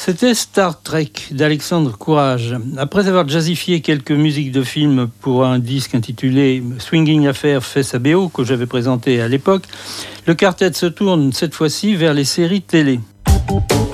C'était Star Trek d'Alexandre Courage. Après avoir jazzifié quelques musiques de films pour un disque intitulé Swinging Affair fait sa BO que j'avais présenté à l'époque, le quartet se tourne cette fois-ci vers les séries télé.